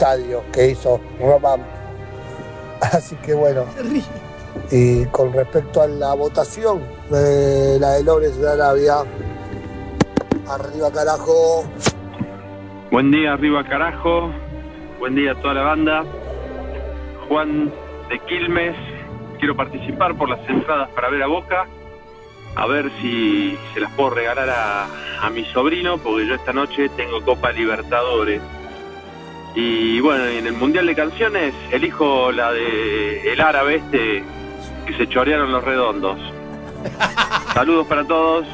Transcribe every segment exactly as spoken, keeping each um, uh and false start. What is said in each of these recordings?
estadio que hizo Román. Así que bueno. Y con respecto a la votación de la de Lawrence de Arabia, arriba carajo. Buen día, arriba carajo. Buen día a toda la banda. Juan de Quilmes. Quiero participar por las entradas para ver a Boca. A ver si se las puedo regalar a, a mi sobrino, porque yo esta noche tengo Copa Libertadores. Y bueno, en el Mundial de Canciones elijo la de el árabe este que se chorearon los redondos. Saludos para todos.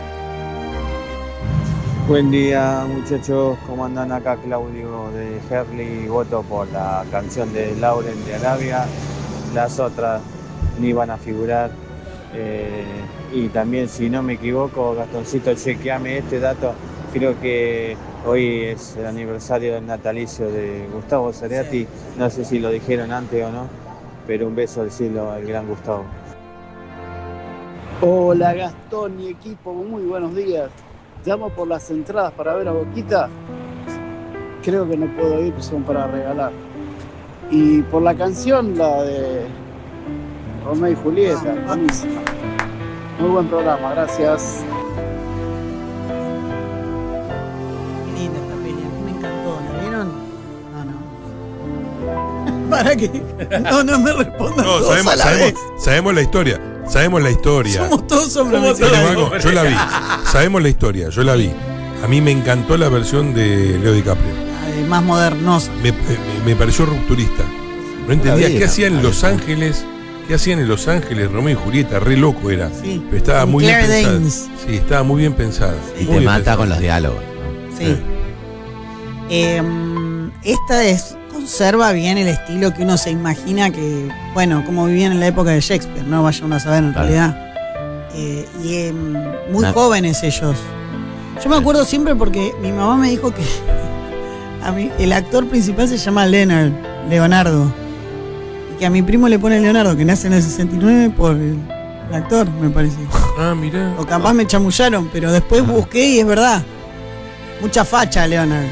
Buen día, muchachos, ¿cómo andan? Acá Claudio de Herli. Voto por la canción de Lauren de Arabia. Las otras ni van a figurar. Eh, y también, si no me equivoco, Gastoncito, chequeame este dato. Creo que hoy es el aniversario del natalicio de Gustavo Cerati. No sé si lo dijeron antes o no, pero un beso al cielo al gran Gustavo. Hola Gastón y equipo, muy buenos días. Llamo por las entradas para ver a Boquita. Creo que no puedo ir, son para regalar. Y por la canción, la de Romeo y Julieta, buenísima. Muy buen programa, gracias. Qué linda esta peli, a mí me encantó, ¿la vieron? No, no. ¿Para qué? No, no me respondan. No, sabemos, sabemos, sabemos la historia. Sabemos la historia. Somos todos hombres. Yo la vi. Sabemos la historia, yo la vi. A mí me encantó la versión de Leo DiCaprio. Ay, más modernosa. Me, me, me pareció rupturista. No entendía qué hacían en Los Ángeles. ¿Qué hacían en Los Ángeles Romeo y Julieta? Re loco era. Sí. Pero estaba muy Claire bien pensada. Danes. Sí, estaba muy bien pensada. Y muy te bien mata pensada. con los diálogos, ¿no? Sí. Eh, esta es, conserva bien el estilo que uno se imagina que, bueno, como vivían en la época de Shakespeare, ¿no? Vayan uno a saber en Claro. realidad. Eh, y eh, muy Una- jóvenes ellos. Yo me acuerdo siempre porque mi mamá me dijo que a mí, el actor principal se llama Leonard, Leonardo. Y que a mi primo le pone Leonardo, que nace en el sesenta y nueve por el, el actor, me parece. Ah, mirá. O capaz me chamullaron, pero después busqué y es verdad. Mucha facha, Leonard.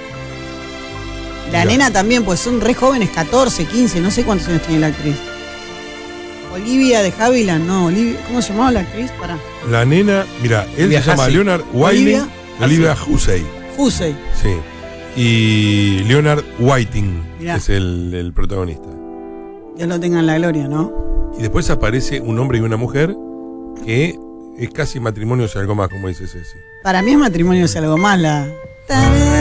La Mirá. nena también, pues son re jóvenes, catorce, quince, no sé cuántos años tiene la actriz. Olivia de Havilland, no, Olivia, ¿cómo se llamaba la actriz? Pará. La nena, mira, él Olivia se llama Hussey. Leonard Wiley. Olivia Olivia Hussey. Hussey. Sí. Y Leonard Whiting Mirá. es el, el protagonista. Dios lo tenga en la gloria, ¿no? Y después aparece un hombre y una mujer que es casi matrimonio o sea, algo más, como dice Ceci. Para mí es matrimonio, es algo más la.